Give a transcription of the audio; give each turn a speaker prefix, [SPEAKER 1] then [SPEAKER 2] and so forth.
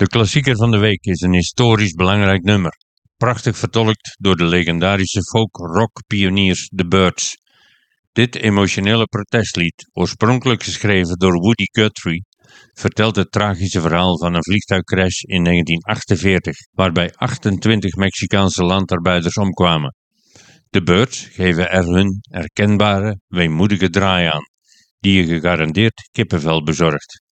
[SPEAKER 1] De klassieker van de week is een historisch belangrijk nummer, prachtig vertolkt door de legendarische folk-rock-pioniers The Byrds. Dit emotionele protestlied, oorspronkelijk geschreven door Woody Guthrie, vertelt het tragische verhaal van een vliegtuigcrash in 1948, waarbij 28 Mexicaanse landarbeiders omkwamen. De Byrds geven er hun herkenbare, weemoedige draai aan, die je gegarandeerd kippenvel bezorgt.